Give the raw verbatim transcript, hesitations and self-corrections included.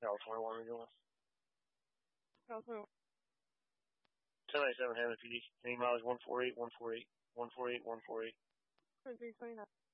California, what are we doing? California. ten ninety-seven, Hammond P D. Any mileage one four eight, one four eight, one four eight, one four eight. twenty-three twenty-nine.